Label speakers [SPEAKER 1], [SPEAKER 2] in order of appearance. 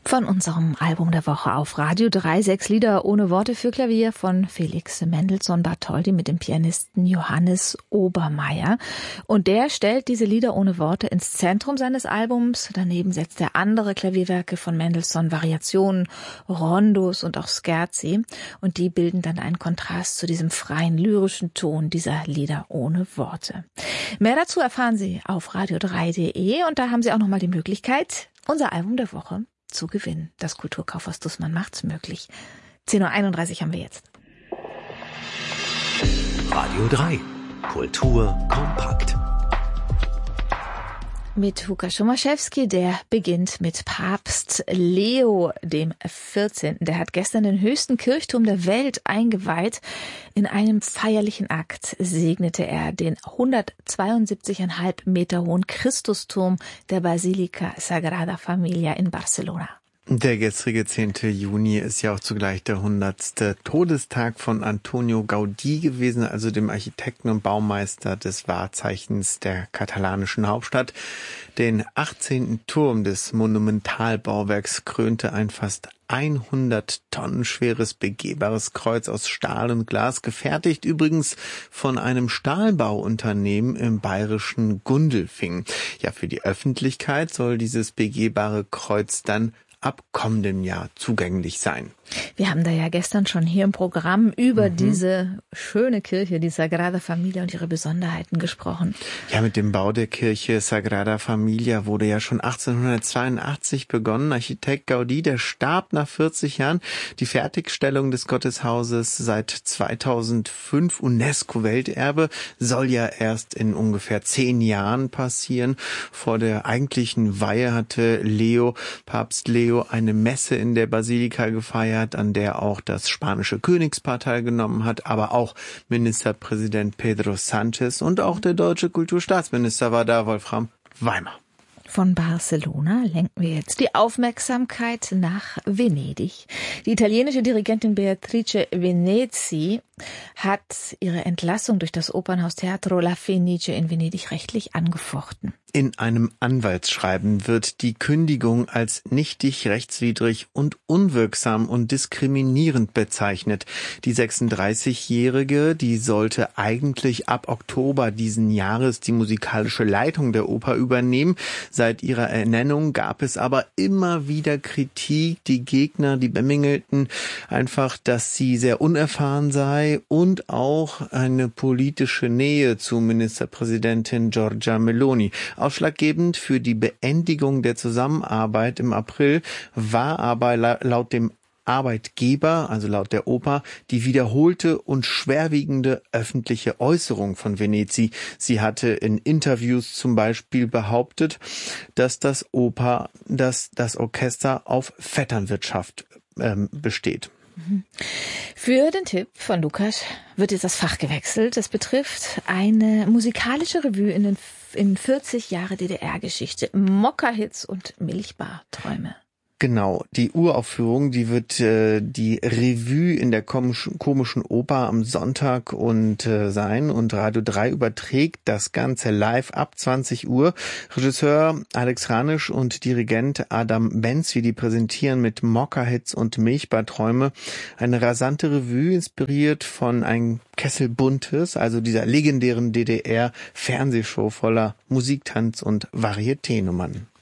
[SPEAKER 1] Von unserem Album der Woche auf Radio 3, 6 Lieder ohne Worte für Klavier von Felix Mendelssohn Bartholdy mit dem Pianisten Johannes Obermeier. Und der stellt diese Lieder ohne Worte ins Zentrum seines Albums. Daneben setzt er andere Klavierwerke von Mendelssohn, Variationen, Rondos und auch Scherzi. Und die bilden dann einen Kontrast zu diesem freien, lyrischen Ton dieser Lieder ohne Worte. Mehr dazu erfahren Sie auf radio3.de und da haben Sie auch nochmal die Möglichkeit, unser Album der Woche zu gewinnen. Das Kulturkaufhaus Dussmann macht's möglich. 10:31 Uhr haben wir jetzt.
[SPEAKER 2] Radio 3. Kultur kompakt.
[SPEAKER 1] Mit Łukasz Tomaszewski, der beginnt mit Papst Leo dem 14. Der hat gestern den höchsten Kirchturm der Welt eingeweiht. In einem feierlichen Akt segnete er den 172,5 Meter hohen Christusturm der Basilika Sagrada Familia in Barcelona.
[SPEAKER 3] Der gestrige 10. Juni ist ja auch zugleich der 100. Todestag von Antonio Gaudí gewesen, also dem Architekten und Baumeister des Wahrzeichens der katalanischen Hauptstadt. Den 18. Turm des Monumentalbauwerks krönte ein fast 100 Tonnen schweres begehbares Kreuz aus Stahl und Glas, gefertigt übrigens von einem Stahlbauunternehmen im bayerischen Gundelfing. Ja, für die Öffentlichkeit soll dieses begehbare Kreuz dann ab kommendem Jahr zugänglich sein.
[SPEAKER 1] Wir haben da ja gestern schon hier im Programm über diese schöne Kirche, die Sagrada Familia und ihre Besonderheiten gesprochen.
[SPEAKER 3] Ja, mit dem Bau der Kirche Sagrada Familia wurde ja schon 1882 begonnen. Architekt Gaudí, der starb nach 40 Jahren. Die Fertigstellung des Gotteshauses seit 2005 UNESCO-Welterbe soll ja erst in ungefähr 10 Jahren passieren. Vor der eigentlichen Weihe hatte Papst Leo, eine Messe in der Basilika gefeiert, an der auch das spanische Königspaar teilgenommen hat, aber auch Ministerpräsident Pedro Sánchez und auch der deutsche Kulturstaatsminister war da, Wolfram Weimar.
[SPEAKER 1] Von Barcelona lenken wir jetzt die Aufmerksamkeit nach Venedig. Die italienische Dirigentin Beatrice Venezi hat ihre Entlassung durch das Opernhaus Teatro La Fenice in Venedig rechtlich angefochten.
[SPEAKER 3] In einem Anwaltsschreiben wird die Kündigung als nichtig, rechtswidrig und unwirksam und diskriminierend bezeichnet. Die 36-Jährige, die sollte eigentlich ab Oktober diesen Jahres die musikalische Leitung der Oper übernehmen. Seit ihrer Ernennung gab es aber immer wieder Kritik. Die Gegner, die bemängelten einfach, dass sie sehr unerfahren sei und auch eine politische Nähe zu Ministerpräsidentin Giorgia Meloni. Ausschlaggebend für die Beendigung der Zusammenarbeit im April war aber laut dem Arbeitgeber, also laut der Oper, die wiederholte und schwerwiegende öffentliche Äußerung von Venezi. Sie hatte in Interviews zum Beispiel behauptet, dass das Orchester auf Vetternwirtschaft besteht.
[SPEAKER 1] Für den Tipp von Lukas wird jetzt das Fach gewechselt. Es betrifft eine musikalische Revue in 40 Jahre DDR-Geschichte. Mokka-Hits und Milchbar-Träume.
[SPEAKER 3] Genau, die Uraufführung, die wird die Revue in der komischen Oper am Sonntag sein und Radio 3 überträgt das Ganze live ab 20 Uhr. Regisseur Alex Ranisch und Dirigent Adam Benzi, die präsentieren mit Mokka-Hits und Milchbar-Träume eine rasante Revue, inspiriert von einem Kessel Buntes, also dieser legendären DDR-Fernsehshow voller Musik, Tanz und Varieté-Nummern.